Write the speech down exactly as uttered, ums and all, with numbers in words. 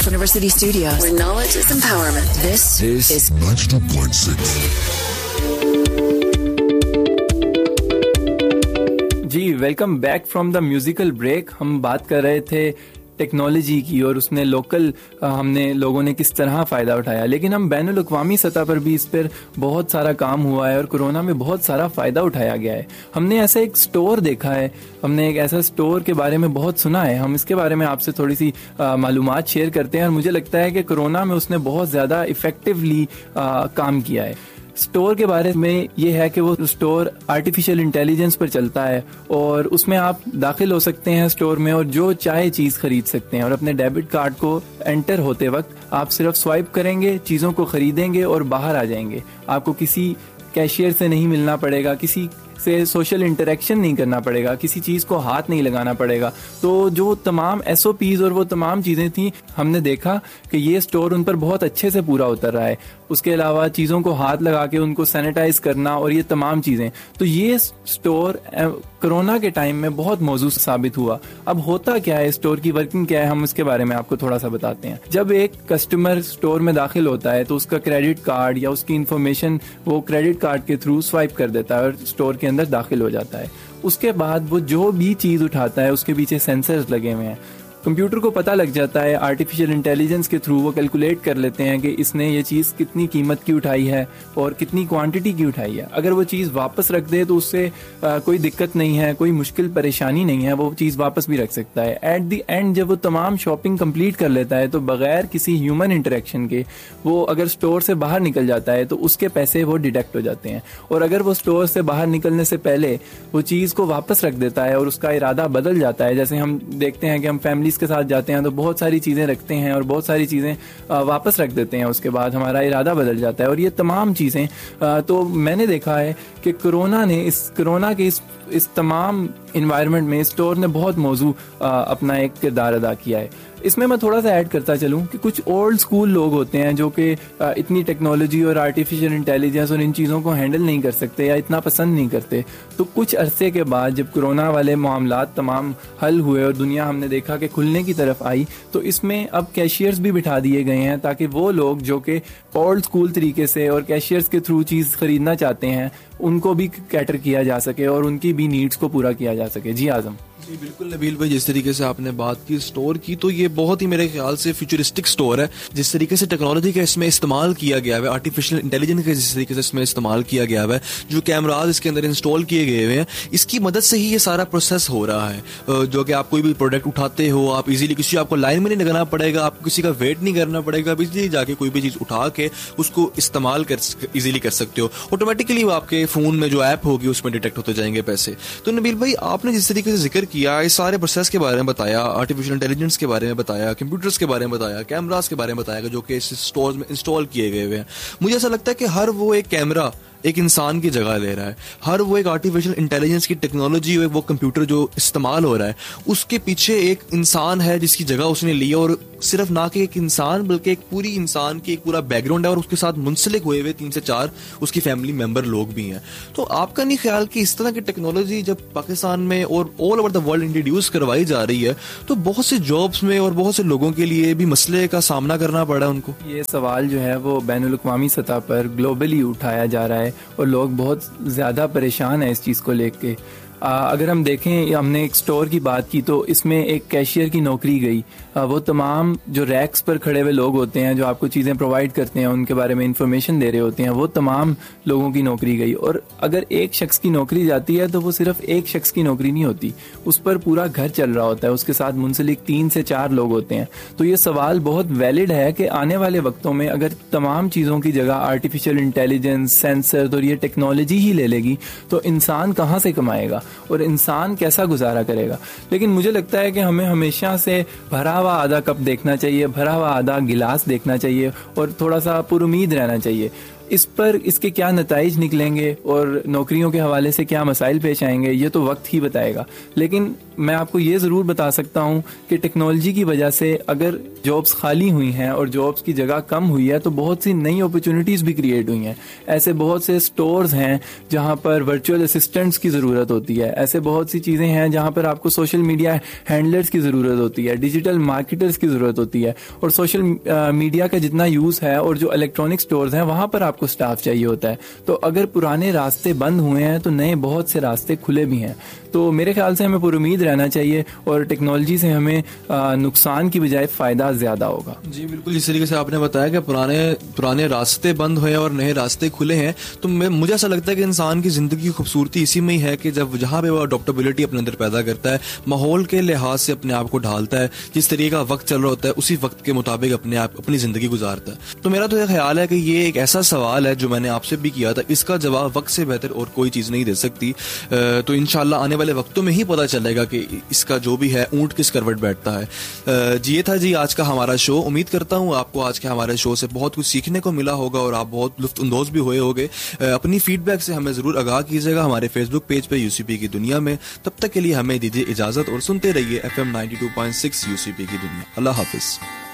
University Studios, where knowledge is empowerment. This, this is ninety-two point six. G welcome back from the musical break. ہم بات کر رہے تھے technology کی اور اس نے لوکل ہم نے لوگوں نے کس طرح فائدہ اٹھایا, لیکن ہم بین الاقوامی سطح پر بھی اس پر بہت سارا کام ہوا ہے اور کورونا میں بہت سارا فائدہ اٹھایا گیا ہے. ہم نے ایسا ایک سٹور دیکھا ہے, ہم نے ایک ایسا سٹور کے بارے میں بہت سنا ہے. ہم اس کے بارے میں آپ سے تھوڑی سی معلومات شیئر کرتے ہیں اور مجھے لگتا ہے کہ کورونا میں اس نے بہت زیادہ افیکٹولی کام کیا ہے. اسٹور کے بارے میں یہ ہے کہ وہ اسٹور آرٹیفیشیل انٹیلیجنس پر چلتا ہے اور اس میں آپ داخل ہو سکتے ہیں اسٹور میں اور جو چاہے چیز خرید سکتے ہیں, اور اپنے ڈیبٹ کارڈ کو انٹر ہوتے وقت آپ صرف سوائپ کریں گے, چیزوں کو خریدیں گے اور باہر آ جائیں گے. آپ کو کسی کیشیئر سے نہیں ملنا پڑے گا, کسی سے سوشل انٹریکشن نہیں کرنا پڑے گا, کسی چیز کو ہاتھ نہیں لگانا پڑے گا. تو جو تمام ایس او پیز اور وہ تمام چیزیں تھیں, ہم نے دیکھا کہ یہ اسٹور ان پر بہت اچھے سے پورا اتر رہا ہے. اس کے علاوہ چیزوں کو ہاتھ لگا کے ان کو سینیٹائز کرنا اور یہ تمام چیزیں, تو یہ اسٹور کورونا کے ٹائم میں بہت موزوں ثابت ہوا. اب ہوتا کیا ہے, اسٹور کی ورکنگ کیا ہے, ہم اس کے بارے میں آپ کو تھوڑا سا بتاتے ہیں. جب ایک کسٹمر اسٹور میں داخل ہوتا ہے تو اس کا کریڈٹ کارڈ یا اس کی انفارمیشن وہ کریڈٹ کارڈ کے تھرو سوائپ کر دیتا ہے اور اسٹور کے اندر داخل ہو جاتا ہے. اس کے بعد وہ جو بھی چیز اٹھاتا ہے اس کے پیچھے سینسرز لگے ہوئے ہیں. کمپیوٹر کو پتہ لگ جاتا ہے, آرٹیفیشیل انٹیلیجنس کے تھرو وہ کیلکولیٹ کر لیتے ہیں کہ اس نے یہ چیز کتنی قیمت کی اٹھائی ہے اور کتنی کوانٹٹی کی اٹھائی ہے. اگر وہ چیز واپس رکھ دے تو اس سے آ, کوئی دقت نہیں ہے, کوئی مشکل پریشانی نہیں ہے, وہ چیز واپس بھی رکھ سکتا ہے. ایٹ دی اینڈ جب وہ تمام شاپنگ کمپلیٹ کر لیتا ہے تو بغیر کسی ہیومن انٹریکشن کے وہ اگر اسٹور سے باہر نکل جاتا ہے تو اس کے پیسے وہ ڈیڈکٹ ہو جاتے ہیں. اور اگر وہ اسٹور سے باہر نکلنے سے پہلے وہ چیز کو واپس رکھ دیتا ہے اور اس کا ارادہ بدل جاتا ہے, جیسے ہم دیکھتے ہیں کہ ہم فیملیز کے ساتھ جاتے ہیں تو بہت ساری چیزیں رکھتے ہیں اور بہت ساری چیزیں واپس رکھ دیتے ہیں, اس کے بعد ہمارا ارادہ بدل جاتا ہے. اور یہ تمام چیزیں تو میں نے دیکھا ہے کہ کورونا نے اس کورونا کے اس اس تمام انوائرمنٹ میں اسٹور نے بہت موضوع اپنا ایک کردار ادا کیا ہے. اس میں میں تھوڑا سا ایڈ کرتا چلوں کہ کچھ اولڈ اسکول لوگ ہوتے ہیں جو کہ اتنی ٹیکنالوجی اور آرٹیفیشیل انٹیلیجنس اور ان چیزوں کو ہینڈل نہیں کر سکتے یا اتنا پسند نہیں کرتے. تو کچھ عرصے کے بعد جب کورونا والے معاملات تمام حل ہوئے اور دنیا ہم نے دیکھا کہ کھلنے کی طرف آئی, تو اس میں اب کیشیئرز بھی بٹھا دیے گئے ہیں تاکہ وہ لوگ جو کہ اولڈ اسکول طریقے سے اور کیشیئرز کے تھرو چیز خریدنا چاہتے ہیں ان کو بھی کیٹر کیا جا سکے اور ان کی بھی نیڈس کو پورا کیا جا سکے. جی اعظم. جی بالکل نبیل بھائی, جس طریقے سے آپ نے بات کی اسٹور کی, تو یہ بہت ہی میرے خیال سے فیوچرسٹک اسٹور ہے. جس طریقے سے ٹیکنالوجی کا اس میں استعمال کیا گیا ہے, آرٹیفیشیل انٹیلیجنس کا جس طریقے سے اس میں استعمال کیا گیا ہے, جو کیمراز اس کے اندر انسٹال کیے گئے ہوئے ہیں, اس کی مدد سے ہی یہ سارا پروسیس ہو رہا ہے. جو کہ آپ کوئی بھی پروڈکٹ اٹھاتے ہو, آپ ایزیلی کسی آپ کو لائن میں نہیں لگانا پڑے گا, آپ کو کسی کا ویٹ نہیں کرنا پڑے گا, آپ ایزیلی جا کے کوئی بھی چیز اٹھا کے اس کو استعمال کر ایزیلی کر سکتے ہو. آٹومیٹکلی وہ آپ کے فون میں جو ایپ ہوگی اس میں ڈیٹیکٹ ہوتے جائیں گے پیسے. تو نبیل بھائی, آپ نے جس طریقے سے ذکر کیا اس سارے کے بارے میں بتایا, آرٹیفیشیل انٹیلیجنس کے بارے میں بتایا, کمپیوٹرز کے بارے میں بتایا, کیمراز کے بارے میں بتایا جو کہ اس اسٹورز میں انسٹال کیے گئے ہوئے ہیں. مجھے ایسا لگتا ہے کہ ہر وہ ایک کیمرہ ایک انسان کی جگہ لے رہا ہے, ہر وہ ایک آرٹیفیشیل انٹیلیجنس کی ٹیکنالوجی, وہ کمپیوٹر جو استعمال ہو رہا ہے, اس کے پیچھے ایک انسان ہے جس کی جگہ اس نے لی, اور صرف نہ کہ ایک انسان بلکہ ایک پوری انسان کی ایک پورا بیک گراؤنڈ ہے, اور اس کے ساتھ منسلک ہوئے ہوئے تین سے چار اس کی فیملی ممبر لوگ بھی ہیں. تو آپ کا نہیں خیال کہ اس طرح کی ٹیکنالوجی جب پاکستان میں اور all over the world introduce کروائی جا رہی ہے تو بہت سے جابس میں اور بہت سے لوگوں کے لیے بھی مسئلے کا سامنا کرنا پڑا ہے ان کو؟ یہ سوال جو ہے وہ بین الاقوامی سطح پر گلوبلی اٹھایا جا رہا ہے اور لوگ بہت زیادہ پریشان ہیں اس چیز کو لے کے. اگر ہم دیکھیں, ہم نے ایک سٹور کی بات کی تو اس میں ایک کیشیئر کی نوکری گئی. وہ تمام جو ریکس پر کھڑے ہوئے لوگ ہوتے ہیں جو آپ کو چیزیں پرووائڈ کرتے ہیں, ان کے بارے میں انفارمیشن دے رہے ہوتے ہیں, وہ تمام لوگوں کی نوکری گئی. اور اگر ایک شخص کی نوکری جاتی ہے تو وہ صرف ایک شخص کی نوکری نہیں ہوتی, اس پر پورا گھر چل رہا ہوتا ہے, اس کے ساتھ منسلک تین سے چار لوگ ہوتے ہیں. تو یہ سوال بہت ویلڈ ہے کہ آنے والے وقتوں میں اگر تمام چیزوں کی جگہ آرٹیفیشیل انٹیلیجنس, سینسر اور یہ ٹیکنالوجی ہی لے لے گی تو انسان کہاں سے کمائے گا اور انسان کیسا گزارا کرے گا؟ لیکن مجھے لگتا ہے کہ ہمیں ہمیشہ سے بھرا ہوا آدھا کپ دیکھنا چاہیے, بھرا ہوا آدھا گلاس دیکھنا چاہیے اور تھوڑا سا پر امید رہنا چاہیے. اس پر اس کے کیا نتائج نکلیں گے اور نوکریوں کے حوالے سے کیا مسائل پیش آئیں گے یہ تو وقت ہی بتائے گا. لیکن میں آپ کو یہ ضرور بتا سکتا ہوں کہ ٹیکنالوجی کی وجہ سے اگر جابس خالی ہوئی ہیں اور جابس کی جگہ کم ہوئی ہے تو بہت سی نئی اپرچونیٹیز بھی کریٹ ہوئی ہیں. ایسے بہت سے اسٹورز ہیں جہاں پر ورچوئل اسسٹنٹس کی ضرورت ہوتی ہے. ایسے بہت سی چیزیں ہیں جہاں پر آپ کو سوشل میڈیا ہینڈلرز کی ضرورت ہوتی ہے, ڈیجیٹل مارکیٹرز کی ضرورت ہوتی ہے, اور سوشل میڈیا کا جتنا یوز ہے اور جو الیکٹرانک اسٹورز ہیں وہاں پر آپ کو اسٹاف چاہیے ہوتا ہے. تو اگر پرانے راستے بند ہوئے ہیں تو نئے بہت سے راستے کھلے بھی ہیں. تو میرے خیال سے ہمیں پر امید رہنا چاہیے اور ٹیکنالوجی سے ہمیں نقصان کی بجائے فائدہ زیادہ ہوگا. جی بالکل, جس طریقے سے آپ نے بتایا کہ پرانے پرانے راستے بند ہوئے اور نئے راستے کھلے ہیں, تو مجھے ایسا لگتا ہے کہ انسان کی زندگی کی خوبصورتی اسی میں ہی ہے کہ جب جہاں پہ وہ اڈاپٹیبلٹی اپنے اندر پیدا کرتا ہے, ماحول کے لحاظ سے اپنے آپ کو ڈھالتا ہے, جس طریقے کا وقت چل رہا ہوتا ہے اسی وقت کے مطابق اپنے آپ اپنی زندگی گزارتا ہے. تو میرا تو یہ خیال ہے کہ یہ ایک ایسا سوال ہے جو میں نے آپ سے بھی کیا تھا, اس کا جواب وقت سے بہتر اور کوئی چیز نہیں دے سکتی. تو انشاءاللہ آنے والے وقتوں میں ہی پتہ چلے گا کہ اس کا جو بھی ہے اونٹ کس کروٹ بیٹھتا ہے. جی یہ تھا جی آج کا ہمارا شو. امید کرتا ہوں آپ کو آج کے ہمارے شو سے بہت کچھ سیکھنے کو ملا ہوگا اور آپ بہت لطف اندوز بھی ہوئے ہوگے. اپنی فیڈ بیک سے ہمیں ضرور آگاہ کیجیے گا ہمارے فیس بک پیج پہ یو سی پی کی دنیا میں. تب تک کے لیے ہمیں دیجیے اجازت اور سنتے رہیے F M ninety two point six you سی پی کی دنیا. اللہ حافظ.